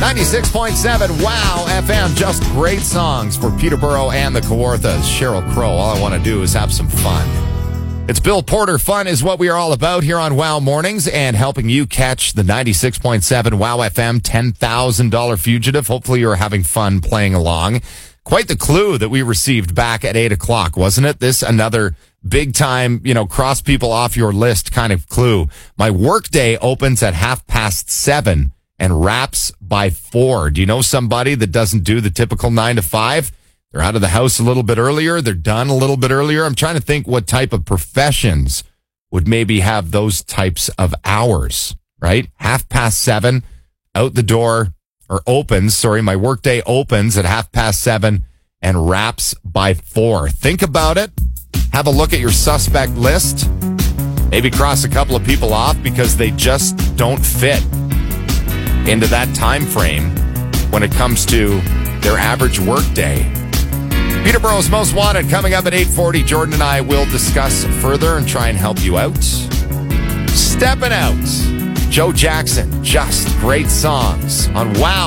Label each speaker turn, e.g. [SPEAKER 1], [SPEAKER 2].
[SPEAKER 1] 96.7 Wow FM. Just great songs for Peterborough and the Kawarthas. Sheryl Crow. All I want to do is have some fun. It's Bill Porter. Fun is what we are all about here on Wow Mornings and helping you catch the 96.7 Wow FM $10,000 fugitive. Hopefully you're having fun playing along. Quite the clue that we received back at 8 o'clock, wasn't it? This another big time, cross people off your list kind of clue. My workday opens at 7:30 and wraps by 4. Do you know somebody that doesn't do the typical 9 to 5? They're out of the house a little bit earlier. They're done a little bit earlier. I'm trying to think what type of professions would maybe have those types of hours, right? 7:30 out the door or opens. Sorry, my workday opens at 7:30 and wraps by 4. Think about it. Have a look at your suspect list. Maybe cross a couple of people off because they just don't fit into that time frame when it comes to their average workday. Peterborough's Most Wanted coming up at 8:40. Jordan and I will discuss further and try and help you out. Stepping Out. Joe Jackson. Just great songs on Wow.